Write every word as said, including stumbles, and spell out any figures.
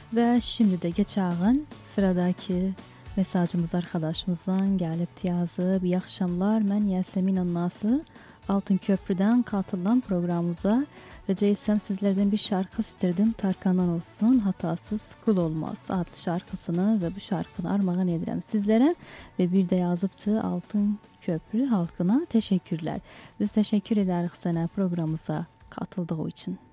Ve şimdi de geçeğin sıradaki mesajımız arkadaşımızdan gelip yazıb. İyi akşamlar, ben Yasemin Annası. Altın Köprü'den katılan programımıza rica etsem sizlerden bir şarkı isterdim. Tarkan'dan olsun, Hatasız Kul Olmaz adlı şarkısını ve bu şarkını armağan ederim sizlere. Ve bir de yazıptı Altın Köprü halkına teşekkürler. Biz teşekkür ederiz sana programımıza katıldığı için.